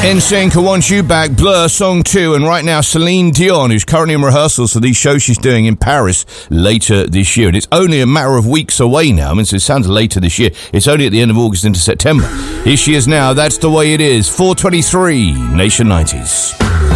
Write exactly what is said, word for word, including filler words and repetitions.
N Sync, I Want You Back, Blur, Song two, and right now Celine Dion, who's currently in rehearsals for these shows she's doing in Paris later this year. And it's only a matter of weeks away now. I mean, so it sounds later this year. It's only at the end of August into September. Here she is now, That's the Way It Is, four twenty-three, Nation nineties.